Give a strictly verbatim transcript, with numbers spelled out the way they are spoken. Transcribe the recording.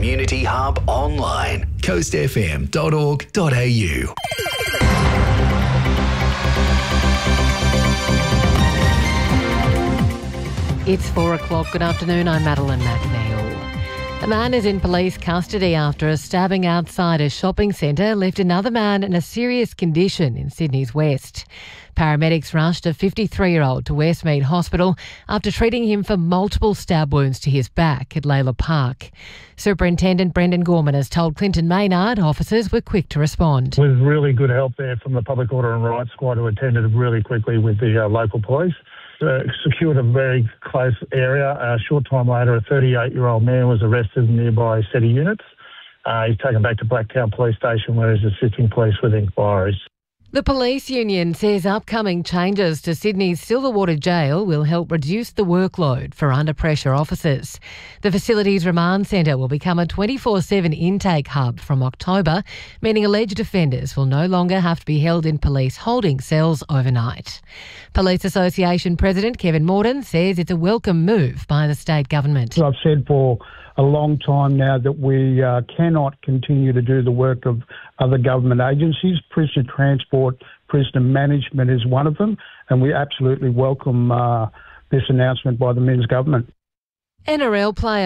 Community Hub online. coast f m dot org dot a u. It's four o'clock. Good afternoon. I'm Madeline McNeil. A man is in police custody after a stabbing outside a shopping centre left another man in a serious condition in Sydney's West. Paramedics rushed a fifty-three-year-old to Westmead Hospital after treating him for multiple stab wounds to his back at Layla Park. Superintendent Brendan Gorman has told Clinton Maynard officers were quick to respond. With really good help there from the Public Order and Rights Squad, who attended really quickly with the uh, local police. Uh, secured a very close area. A short time later, a thirty-eight-year-old man was arrested in nearby SETI units. Uh, he's taken back to Blacktown Police Station where he's assisting police with inquiries. The police union says upcoming changes to Sydney's Silverwater Jail will help reduce the workload for under-pressure officers. The facility's remand centre will become a twenty-four seven intake hub from October, meaning alleged offenders will no longer have to be held in police holding cells overnight. Police Association President Kevin Morden says it's a welcome move by the state government. I've said for a long time now that we uh, cannot continue to do the work of other government agencies. Prisoner transport, prisoner management is one of them, and we absolutely welcome uh, this announcement by the Men's government. N R L player